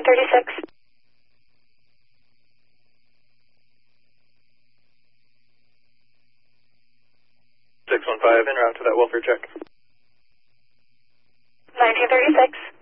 936. 615 en route to that welfare check. 1936.